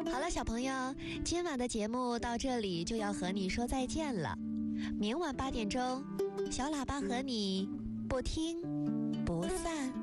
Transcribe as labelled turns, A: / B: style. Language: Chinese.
A: 好了，小朋友，今晚的节目到这里就要和你说再见了。明晚8点钟，小喇叭和你不听不散。